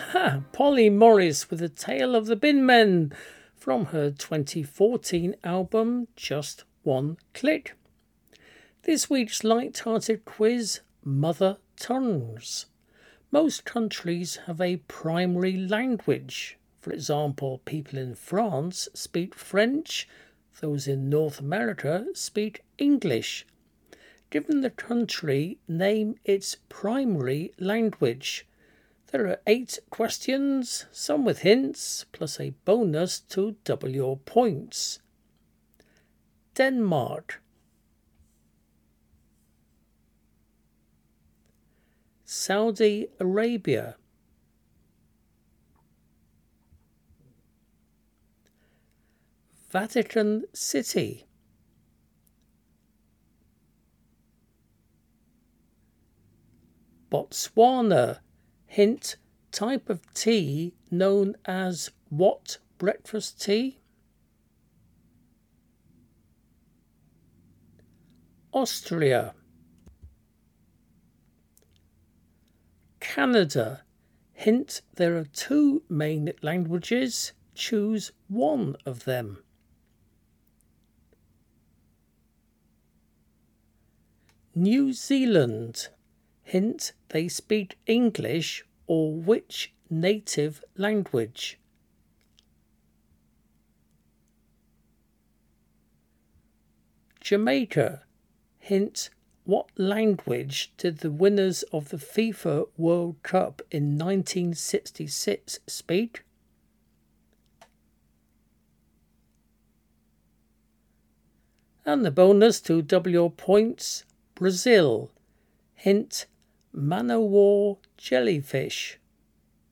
Polly Morris with the Tale of the Bin Men from her 2014 album Just One Click. This week's light-hearted quiz, Mother Tongues. Most countries have a primary language. For example, people in France speak French, those in North America speak English. Given the country, name its primary language. There are 8 questions, some with hints, plus a bonus to double your points. Denmark. Saudi Arabia. Vatican City. Botswana. Hint, type of tea known as what breakfast tea? Austria. Canada. Hint, there are 2 main languages. Choose one of them. New Zealand. Hint, they speak English or which native language? Jamaica. Hint, what language did the winners of the FIFA World Cup in 1966 speak? And the bonus to double your points, Brazil. Hint, man-o-war jellyfish.